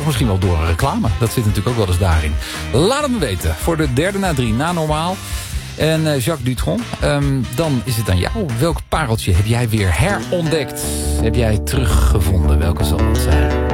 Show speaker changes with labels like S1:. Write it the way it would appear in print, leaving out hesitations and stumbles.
S1: Of misschien wel door een reclame. Dat zit natuurlijk ook wel eens daarin. Laat het me weten. Voor de derde na 3 na normaal. En Jacques Dutronc, dan is het aan jou. Welk pareltje heb jij weer herontdekt? Heb jij teruggevonden? Welke zal dat zijn?